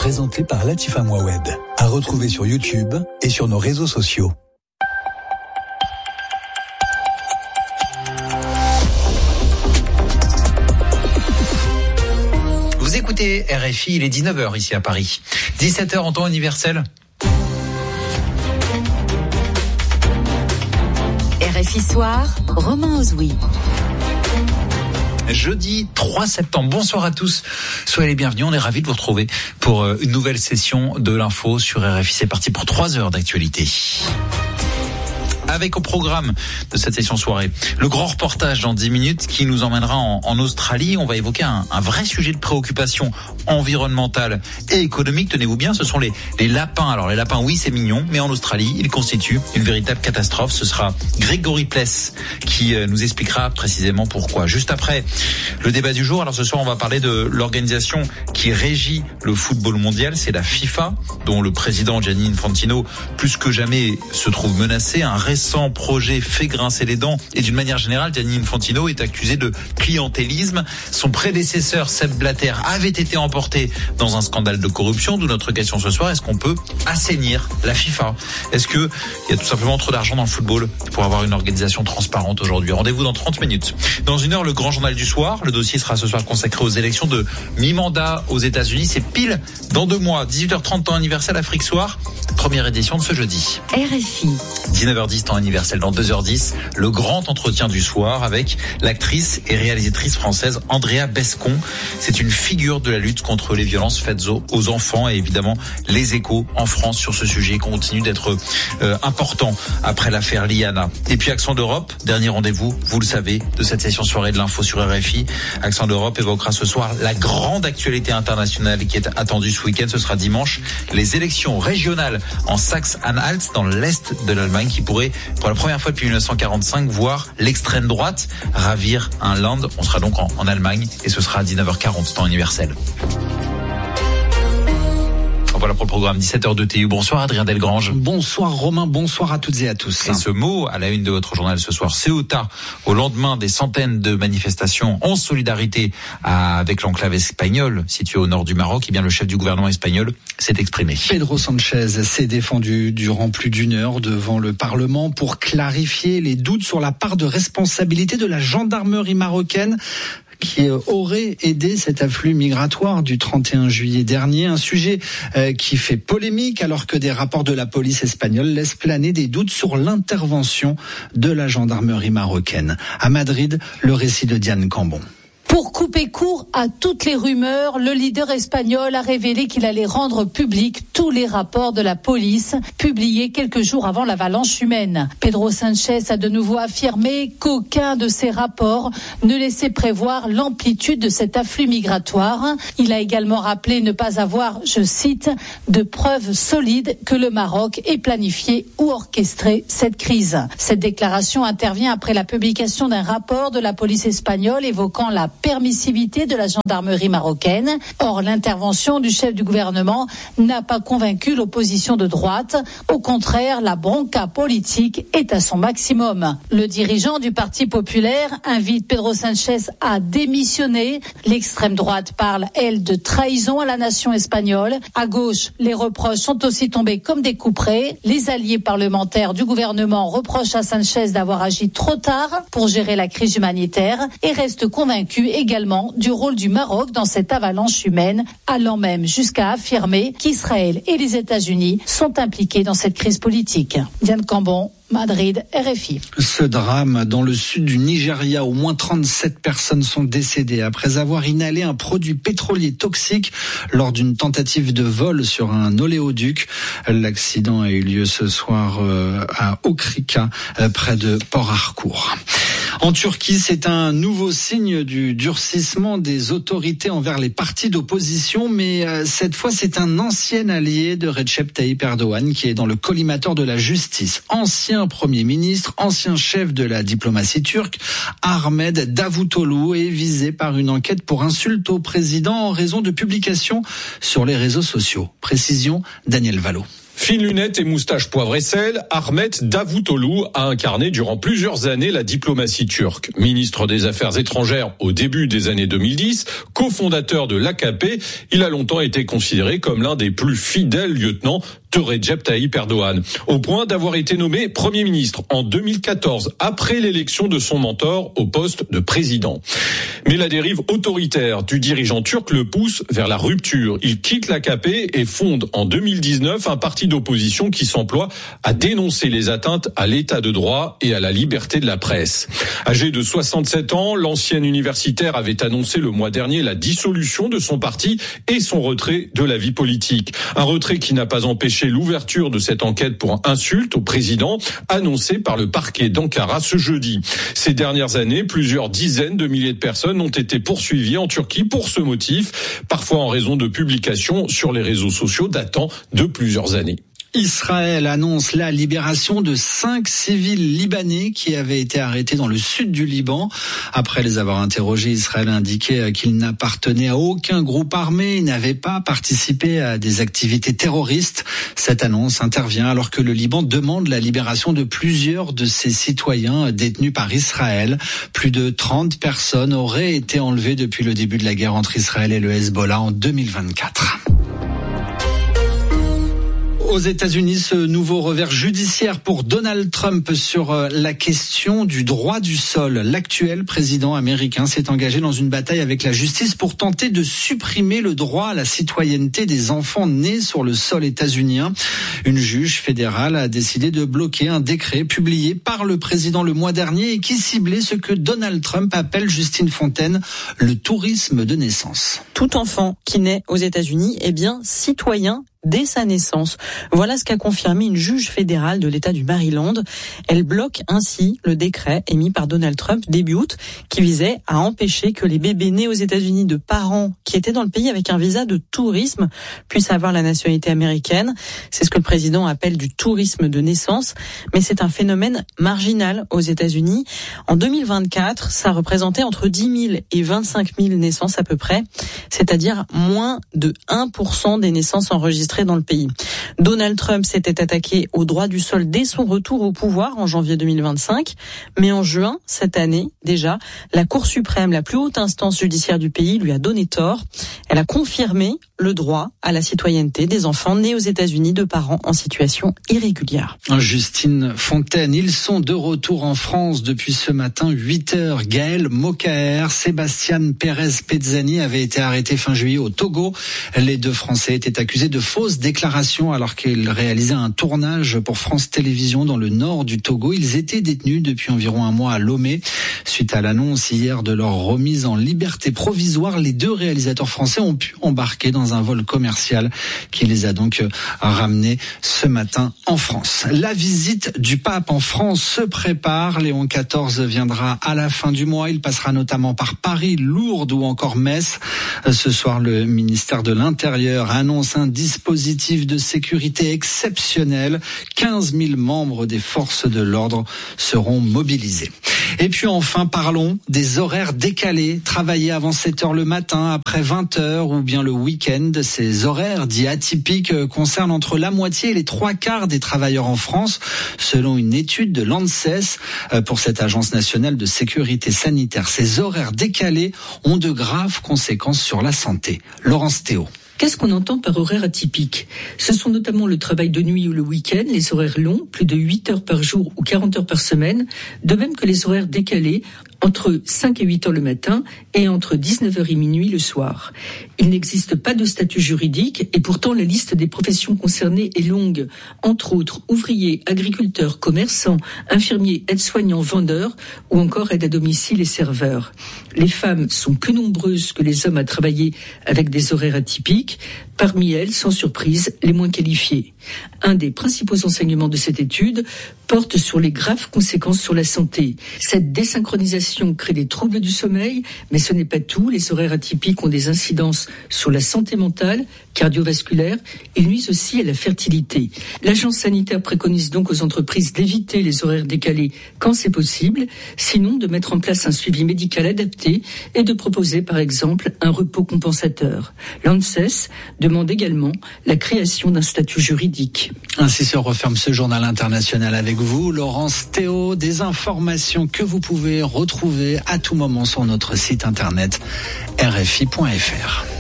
présenté par Latifa Mouawed. À retrouver sur YouTube et sur nos réseaux sociaux. Vous écoutez RFI, il est 19h ici à Paris. 17h en temps universel. RFI Soir, Romain Ozoui. Jeudi 3 septembre. Bonsoir à tous. Soyez les bienvenus. On est ravis de vous retrouver pour une nouvelle session de l'info sur RFI. C'est parti pour 3 heures d'actualité. Avec au programme de cette session soirée, le grand reportage dans 10 minutes qui nous emmènera en Australie. On va évoquer un vrai sujet de préoccupation environnementale et économique. Tenez-vous bien, ce sont les lapins. Alors les lapins, oui, c'est mignon, mais en Australie, ils constituent une véritable catastrophe. Ce sera Grégory Pless qui nous expliquera précisément pourquoi. Juste après le débat du jour, alors ce soir, on va parler de l'organisation qui régit le football mondial. C'est la FIFA, dont le président Gianni Infantino, plus que jamais, se trouve menacé. Un récent projet fait grincer les dents et d'une manière générale, Gianni Infantino est accusé de clientélisme. Son prédécesseur Sepp Blatter avait été emporté dans un scandale de corruption. D'où notre question ce soir, est-ce qu'on peut assainir la FIFA? Est-ce qu'il y a tout simplement trop d'argent dans le football pour avoir une organisation transparente aujourd'hui? Rendez-vous dans 30 minutes. Dans une heure, le grand journal du soir. Le dossier sera ce soir consacré aux élections de mi-mandat aux États-Unis. C'est pile dans 2 mois, 18h30 temps universel Afrique Soir. Première édition de ce jeudi. RFI. 19h10 temps universel dans 2h10. Le grand entretien du soir avec l'actrice et réalisatrice française Andrea Bescon. C'est une figure de la lutte contre les violences faites aux enfants et évidemment les échos en France sur ce sujet continue d'être important après l'affaire Liana. Et puis Accent d'Europe, dernier rendez-vous, vous le savez, de cette session soirée de l'info sur RFI. Accent d'Europe évoquera ce soir la grande actualité internationale qui est attendue ce week-end. Ce sera dimanche, les élections régionales en Saxe-Anhalt dans l'est de l'Allemagne qui pourrait, pour la première fois depuis 1945, voir l'extrême droite ravir un land. On sera donc en Allemagne et ce sera à 19h40 temps universel. Voilà pour le programme 17h de TU. Bonsoir Adrien Delgrange. Bonsoir Romain, bonsoir à toutes et à tous. Et ce mot à la une de votre journal ce soir, Ceuta, au lendemain des centaines de manifestations en solidarité avec l'enclave espagnole située au nord du Maroc, eh bien le chef du gouvernement espagnol s'est exprimé. Pedro Sánchez s'est défendu durant plus d'1 heure devant le Parlement pour clarifier les doutes sur la part de responsabilité de la gendarmerie marocaine qui aurait aidé cet afflux migratoire du 31 juillet dernier. Un sujet qui fait polémique alors que des rapports de la police espagnole laissent planer des doutes sur l'intervention de la gendarmerie marocaine. À Madrid, le récit de Diane Cambon. Pour couper court à toutes les rumeurs, le leader espagnol a révélé qu'il allait rendre public tous les rapports de la police publiés quelques jours avant l'avalanche humaine. Pedro Sánchez a de nouveau affirmé qu'aucun de ces rapports ne laissait prévoir l'amplitude de cet afflux migratoire. Il a également rappelé ne pas avoir, je cite, de preuves solides que le Maroc ait planifié ou orchestré cette crise. Cette déclaration intervient après la publication d'un rapport de la police espagnole évoquant la permissivité de la gendarmerie marocaine. Or, l'intervention du chef du gouvernement n'a pas convaincu l'opposition de droite. Au contraire, la bronca politique est à son maximum. Le dirigeant du Parti populaire invite Pedro Sánchez à démissionner. L'extrême droite parle, elle, de trahison à la nation espagnole. À gauche, les reproches sont aussi tombés comme des couperets. Les alliés parlementaires du gouvernement reprochent à Sánchez d'avoir agi trop tard pour gérer la crise humanitaire et restent convaincus également du rôle du Maroc dans cette avalanche humaine, allant même jusqu'à affirmer qu'Israël et les États-Unis sont impliqués dans cette crise politique. Diane Cambon, Madrid, RFI. Ce drame dans le sud du Nigeria, au moins 37 personnes sont décédées après avoir inhalé un produit pétrolier toxique lors d'une tentative de vol sur un oléoduc. L'accident a eu lieu ce soir à Okrika, près de Port Harcourt. En Turquie, c'est un nouveau signe du durcissement des autorités envers les partis d'opposition, mais cette fois, c'est un ancien allié de Recep Tayyip Erdogan qui est dans le collimateur de la justice. Ancien Premier ministre, ancien chef de la diplomatie turque, Ahmed Davutoglu est visé par une enquête pour insulte au président en raison de publications sur les réseaux sociaux. Précision, Daniel Vallot. Fines lunettes et moustache poivre et sel, Ahmet Davutoglu a incarné durant plusieurs années la diplomatie turque. Ministre des Affaires étrangères au début des années 2010, cofondateur de l'AKP, il a longtemps été considéré comme l'un des plus fidèles lieutenants de Recep Tayyip Erdogan, au point d'avoir été nommé Premier ministre en 2014, après l'élection de son mentor au poste de président. Mais la dérive autoritaire du dirigeant turc le pousse vers la rupture. Il quitte l'AKP et fonde en 2019 un parti d'opposition qui s'emploie à dénoncer les atteintes à l'état de droit et à la liberté de la presse. Âgé de 67 ans, l'ancien universitaire avait annoncé le mois dernier la dissolution de son parti et son retrait de la vie politique. Un retrait qui n'a pas empêché l'ouverture de cette enquête pour insulte au président, annoncée par le parquet d'Ankara ce jeudi. Ces dernières années, plusieurs dizaines de milliers de personnes ont été poursuivies en Turquie pour ce motif, parfois en raison de publications sur les réseaux sociaux datant de plusieurs années. Israël annonce la libération de 5 civils libanais qui avaient été arrêtés dans le sud du Liban. Après les avoir interrogés, Israël a indiqué qu'il n'appartenait à aucun groupe armé, il n'avait pas participé à des activités terroristes. Cette annonce intervient alors que le Liban demande la libération de plusieurs de ses citoyens détenus par Israël. Plus de 30 personnes auraient été enlevées depuis le début de la guerre entre Israël et le Hezbollah en 2024. Aux États-Unis, ce nouveau revers judiciaire pour Donald Trump sur la question du droit du sol. L'actuel président américain s'est engagé dans une bataille avec la justice pour tenter de supprimer le droit à la citoyenneté des enfants nés sur le sol états-unien. Une juge fédérale a décidé de bloquer un décret publié par le président le mois dernier et qui ciblait ce que Donald Trump appelle, Justine Fontaine, le tourisme de naissance. Tout enfant qui naît aux États-Unis est bien citoyen dès sa naissance. Voilà ce qu'a confirmé une juge fédérale de l'État du Maryland. Elle bloque ainsi le décret émis par Donald Trump début août qui visait à empêcher que les bébés nés aux États-Unis de parents qui étaient dans le pays avec un visa de tourisme puissent avoir la nationalité américaine. C'est ce que le président appelle du tourisme de naissance, mais c'est un phénomène marginal aux États-Unis. En 2024, ça représentait entre 10 000 et 25 000 naissances à peu près, c'est-à-dire moins de 1% des naissances enregistrées dans le pays. Donald Trump s'était attaqué au droit du sol dès son retour au pouvoir en janvier 2025, mais en juin cette année déjà, la Cour suprême, la plus haute instance judiciaire du pays, lui a donné tort. Elle a confirmé le droit à la citoyenneté des enfants nés aux États-Unis de parents en situation irrégulière. Justine Fontaine, ils sont de retour en France depuis ce matin 8h. Gaël Mokaer, Sébastien Pérez-Pezzani avaient été arrêtés fin juillet au Togo. Les deux Français étaient accusés de fausses déclarations alors qu'ils réalisaient un tournage pour France Télévisions dans le nord du Togo. Ils étaient détenus depuis environ un mois à Lomé. Suite à l'annonce hier de leur remise en liberté provisoire, les deux réalisateurs français ont pu embarquer dans un vol commercial qui les a donc ramenés ce matin en France. La visite du pape en France se prépare. Léon XIV viendra à la fin du mois. Il passera notamment par Paris, Lourdes ou encore Metz. Ce soir, le ministère de l'Intérieur annonce un dispositif de sécurité exceptionnel. 15 000 membres des forces de l'ordre seront mobilisés. Et puis enfin, parlons des horaires décalés. Travailler avant 7h le matin, après 20h ou bien le week-end. Ces horaires dits atypiques concernent entre la moitié et les 3/4 des travailleurs en France, selon une étude de l'ANSES pour cette agence nationale de sécurité sanitaire. Ces horaires décalés ont de graves conséquences sur la santé. Laurence Théo. Qu'est-ce qu'on entend par horaire atypique ? Ce sont notamment le travail de nuit ou le week-end, les horaires longs, plus de 8 heures par jour ou 40 heures par semaine, de même que les horaires décalés, entre 5 et 8 heures le matin et entre 19h et minuit le soir. Il n'existe pas de statut juridique et pourtant la liste des professions concernées est longue. Entre autres, ouvriers, agriculteurs, commerçants, infirmiers, aides-soignants, vendeurs ou encore aides à domicile et serveurs. Les femmes sont plus nombreuses que les hommes à travailler avec des horaires atypiques. Parmi elles, sans surprise, les moins qualifiées. Un des principaux enseignements de cette étude, porte sur les graves conséquences sur la santé. Cette désynchronisation crée des troubles du sommeil, mais ce n'est pas tout. Les horaires atypiques ont des incidences sur la santé mentale, cardiovasculaire. Ils nuisent aussi à la fertilité. L'agence sanitaire préconise donc aux entreprises d'éviter les horaires décalés quand c'est possible, sinon de mettre en place un suivi médical adapté et de proposer par exemple un repos compensateur. L'ANSES demande également la création d'un statut juridique. Ainsi se referme ce journal international avec vous, Laurence Théo. Des informations que vous pouvez retrouver à tout moment sur notre site internet rfi.fr.